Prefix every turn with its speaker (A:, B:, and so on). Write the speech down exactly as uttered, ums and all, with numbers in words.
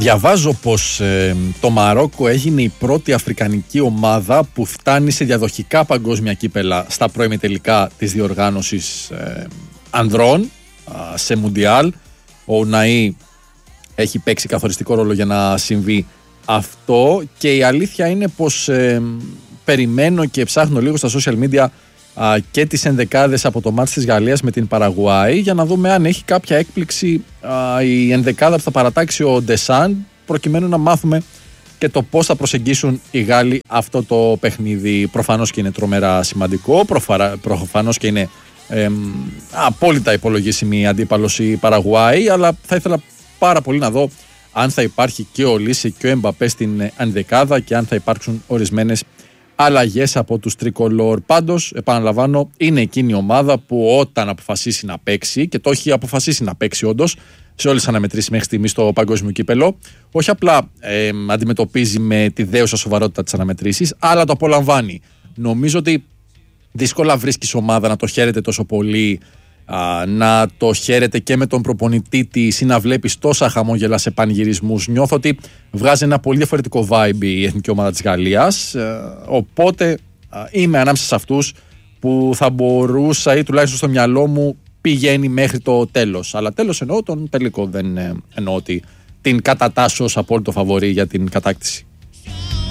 A: Διαβάζω πως ε, το Μαρόκο έγινε η πρώτη αφρικανική ομάδα που φτάνει σε διαδοχικά παγκόσμια κύπελα στα πρώιμη τελικά της διοργάνωσης ε, ανδρών ε, σε Μουντιάλ. Ο Ουναή έχει παίξει καθοριστικό ρόλο για να συμβεί αυτό και η αλήθεια είναι πως ε, περιμένω και ψάχνω λίγο στα social media α, και τις ενδεκάδες από το μάτς της Γαλλίας με την Παραγουάη για να δούμε αν έχει κάποια έκπληξη α, η ενδεκάδα που θα παρατάξει ο Ντεσάν, προκειμένου να μάθουμε και το πώς θα προσεγγίσουν οι Γάλλοι αυτό το παιχνίδι. Προφανώς και είναι τρομερά σημαντικό, προφαρα, προφανώς και είναι ε, απόλυτα υπολογίσιμη αντίπαλος η Παραγουάη, αλλά θα ήθελα πάρα πολύ να δω αν θα υπάρχει και ο Λίση και ο Εμπαπέ στην ενδεκάδα και αν θα υπάρξουν ορισμένες αλλαγές από τους τρικολόρ. Πάντως, επαναλαμβάνω, είναι εκείνη η ομάδα που όταν αποφασίσει να παίξει, και το έχει αποφασίσει να παίξει όντως σε όλες τις αναμετρήσεις μέχρι στιγμής στο παγκόσμιο κύπελο, όχι απλά ε, αντιμετωπίζει με τη δέουσα σοβαρότητα τις αναμετρήσεις, αλλά το απολαμβάνει. Νομίζω ότι δύσκολα βρίσκεις ομάδα να το χαίρεται τόσο πολύ, α, να το χαίρεται και με τον προπονητή της ή να βλέπεις τόσα χαμόγελα σε πανηγυρισμούς. Νιώθω ότι βγάζει ένα πολύ διαφορετικό vibe η εθνική ομάδα της Γαλλίας, ε, οπότε α, είμαι ανάμεσα σε αυτούς που θα μπορούσα ή τουλάχιστον στο μυαλό μου πηγαίνει μέχρι το τέλος. Αλλά τέλος εννοώ τον τελικό, δεν ε, εννοώ ότι την κατατάσσω ως απόλυτο φαβορί για την κατάκτηση.